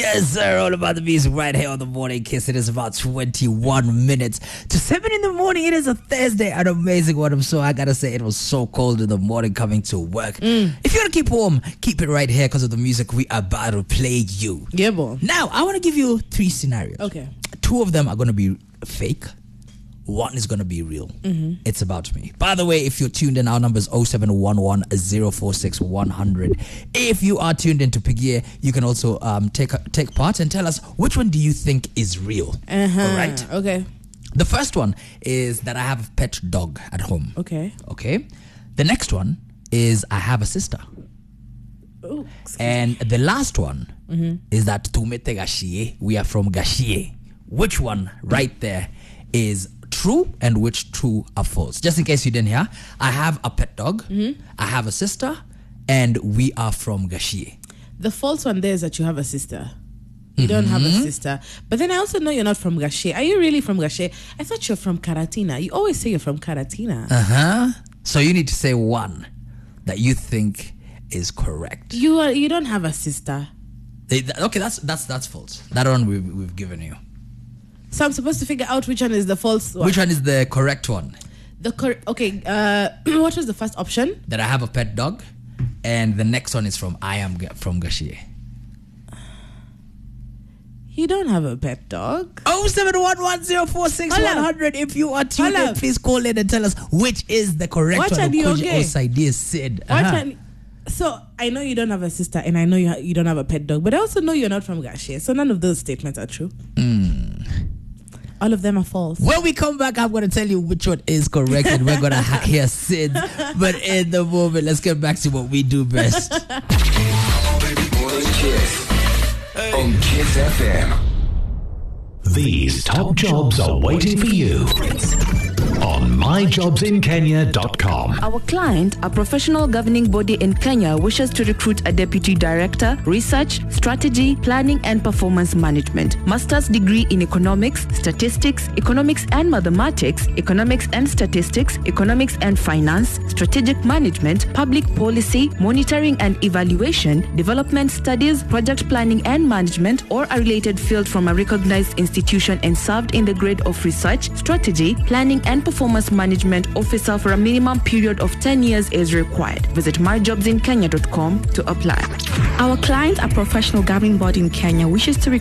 Yes, sir. All about the music right here on the Morning Kiss. It is about 21 minutes to 7 in the morning. It is a Thursday, an amazing one. So I gotta say, it was so cold in the morning coming to work. If you want to keep warm, keep it right here because of the music we are about to play you. Yeah, boy. Now, I want to give you 3 scenarios. Okay. 2 of them are going to be fake. 1 is going to be real. It's about me. By the way, if you're tuned in, our number is 0711 046 100. If you are tuned into Pigia, you can also take part and tell us which one do you think is real. All right? Okay. The first one is that I have a pet dog at home. Okay. Okay. The next one is I have a sister. Oh, And the last one is that Tumete Gashie, we are from Gashie. Which one right there is true and which true are false? Just in case you didn't hear, I have a pet dog, I have a sister, and we are from Gashie. The false one there is that you have a sister. You don't have a sister. But then I also know you're not from Gashie. Are you really from Gashie? I thought you're from Karatina. You always say you're from Karatina. So you need to say one that you think is correct. You don't have a sister. Okay, that's false. That one we've given you. So I'm supposed to figure out which one is the false one. Which one is the correct one? Okay, what was the first option? That I have a pet dog, and the next one is from I am from Gashie. You don't have a pet dog. 0711 100. If you are tuned in, please call in and tell us which is the correct What one. are you okay? Said. So I know you don't have a sister, and I know you don't have a pet dog, but I also know you're not from Gashie. So none of those statements are true. All of them are false. When we come back, I'm going to tell you which one is correct, and we're going to hear Sid. But in the moment, let's get back to what we do best. Morning Kiss on Kiss FM. These top jobs are waiting for you on myjobsinkenya.com. Our client, a professional governing body in Kenya, wishes to recruit a deputy director, research, strategy, planning and performance management, master's degree in economics, statistics, economics and mathematics, economics and statistics, economics and finance, strategic management, public policy, monitoring and evaluation, development studies, project planning and management, or a related field from a recognized institution and served in the grade of research, strategy, planning and performance management officer for a minimum period of 10 years is required. Visit myjobsinkenya.com to apply. Our client, a professional governing body in Kenya, wishes to